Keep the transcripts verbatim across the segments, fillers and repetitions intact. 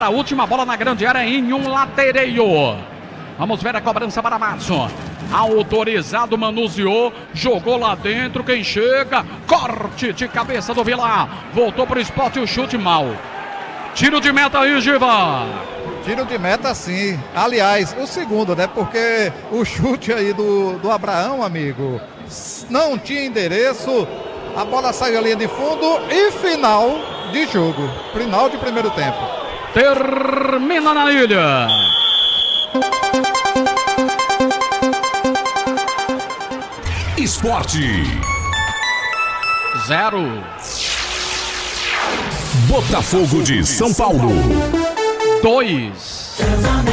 A última bola na grande área em um latereio. Vamos ver a cobrança para Márcio. Autorizado, manuseou, jogou lá dentro. Quem chega? Corte de cabeça do Vilar. Voltou para o Sport, o chute mal. Tiro de meta aí, Giva. Tiro de meta, sim. Aliás, o segundo, né? Porque o chute aí do, do Abraão, amigo, não tinha endereço. A bola saiu à linha de fundo e final de jogo. Final de primeiro tempo. Termina na ilha. Esporte. Zero. Botafogo de São Paulo. Dois.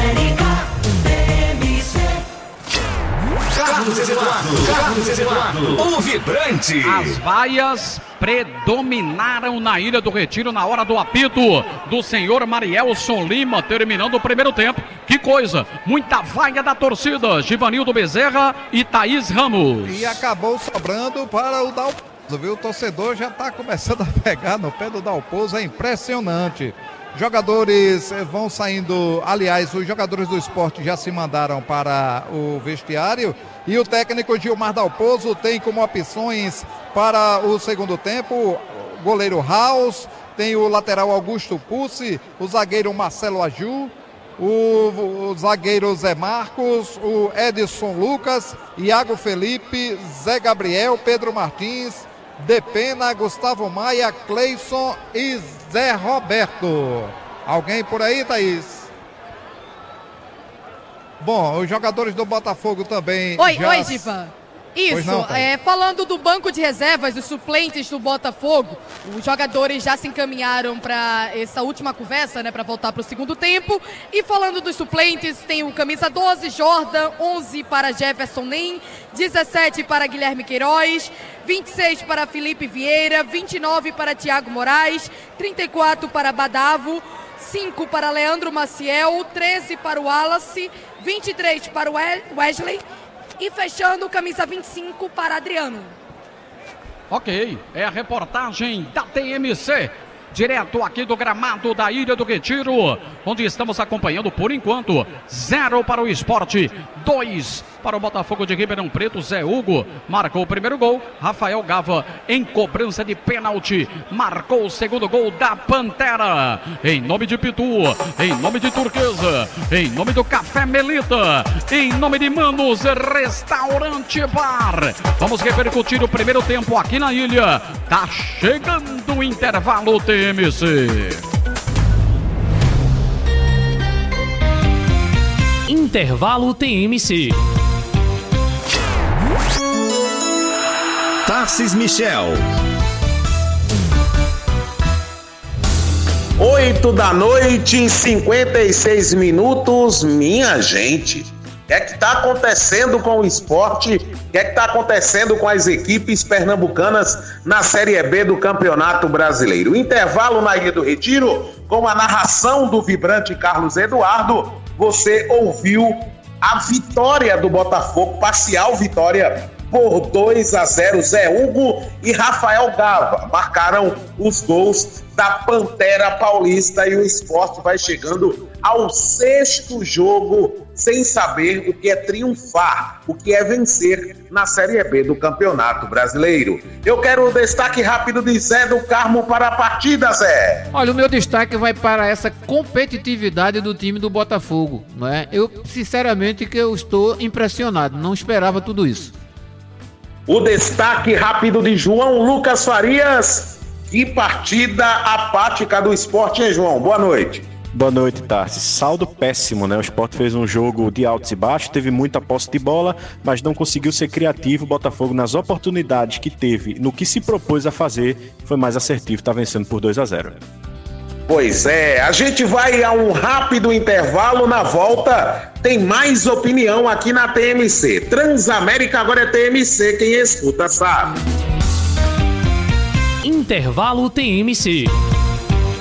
Carlos Eduardo. Carlos Eduardo. O vibrante. As vaias predominaram na Ilha do Retiro na hora do apito do senhor Marielson Lima, terminando o primeiro tempo. Que coisa, muita vaia da torcida. Givanildo Bezerra e Thaís Ramos. E acabou sobrando para o Dalpozo, viu? O torcedor já está começando a pegar no pé do Dalpozo, é impressionante. Jogadores vão saindo, aliás, os jogadores do Sport já se mandaram para o vestiário e o técnico Gilmar Dalpozo tem como opções para o segundo tempo o goleiro Raus, tem o lateral Augusto Pucci, o zagueiro Marcelo Aju, o, o zagueiro Zé Marcos, o Edson Lucas, Iago Felipe, Zé Gabriel, Pedro Martins, Depena, Gustavo Maia, Cleison e Zé Roberto. Alguém por aí, Thaís? Bom, os jogadores do Botafogo também. Oi, já... oi, Giva. Isso, não, é, falando do banco de reservas, dos suplentes do Botafogo, os jogadores já se encaminharam para essa última conversa, né, para voltar para o segundo tempo. E falando dos suplentes, tem o camisa doze, Jordan, onze para Jefferson Nem, dezessete para Guilherme Queiroz, vinte e seis para Felipe Vieira, vinte e nove para Thiago Moraes, trinta e quatro para Badavo, cinco para Leandro Maciel, treze para o Wallace, vinte e três para o Wesley. E fechando, camisa vinte e cinco para Adriano. Ok, é a reportagem da T M C, direto aqui do gramado da Ilha do Retiro, onde estamos acompanhando por enquanto, zero para o Sport, dois para o Botafogo de Ribeirão Preto. Zé Hugo marcou o primeiro gol, Rafael Gava em cobrança de pênalti marcou o segundo gol da Pantera. Em nome de Pitu, em nome de Turquesa, em nome do Café Melita, em nome de Manos Restaurante Bar, vamos repercutir o primeiro tempo aqui na ilha. Tá chegando o intervalo T M C. Intervalo T M C. Tarcis Michel. Oito da noite e cinquenta e seis minutos, minha gente. O que é que está acontecendo com o esporte? O que é que está acontecendo com as equipes pernambucanas na Série B do Campeonato Brasileiro? Intervalo na Ilha do Retiro, com a narração do vibrante Carlos Eduardo. Você ouviu a vitória do Botafogo, parcial vitória por dois a zero. Zé Hugo e Rafael Gava marcaram os gols da Pantera Paulista e o Sport vai chegando ao sexto jogo sem saber o que é triunfar, o que é vencer na Série B do Campeonato Brasileiro. Eu quero o destaque rápido de Zé do Carmo para a partida, Zé. Olha, o meu destaque vai para essa competitividade do time do Botafogo, não é? Eu, sinceramente, que eu estou impressionado, não esperava tudo isso. O destaque rápido de João Lucas Farias. Que partida apática do Sport, hein, João? Boa noite. Boa noite, Tarsis. Saldo péssimo, né? O Sport fez um jogo de altos e baixos, teve muita posse de bola, mas não conseguiu ser criativo. O Botafogo, nas oportunidades que teve, no que se propôs a fazer, foi mais assertivo, tá vencendo por dois a zero. Pois é, a gente vai a um rápido intervalo. Na volta tem mais opinião aqui na T M C. Transamérica agora é T M C, quem escuta sabe. Intervalo T M C.